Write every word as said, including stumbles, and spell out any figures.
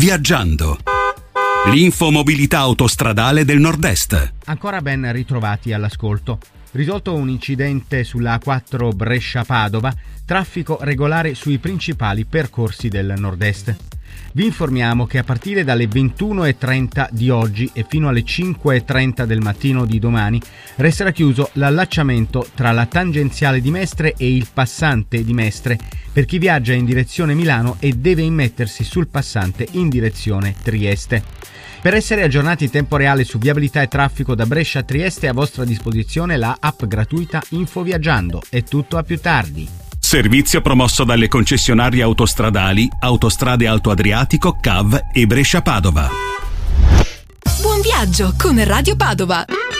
Viaggiando. L'infomobilità autostradale del Nord-Est. Ancora ben ritrovati all'ascolto. Risolto un incidente sulla A quattro Brescia-Padova, traffico regolare sui principali percorsi del Nord-Est. Vi informiamo che a partire dalle ventuno e trenta di oggi e fino alle cinque e trenta del mattino di domani resterà chiuso l'allacciamento tra la tangenziale di Mestre e il passante di Mestre per chi viaggia in direzione Milano e deve immettersi sul passante in direzione Trieste. Per essere aggiornati in tempo reale su viabilità e traffico da Brescia a Trieste è a vostra disposizione la app gratuita Info Viaggiando. È tutto, a più tardi. Servizio promosso dalle concessionarie autostradali Autostrade Alto Adriatico, C A V e Brescia Padova. Buon viaggio con Radio Padova.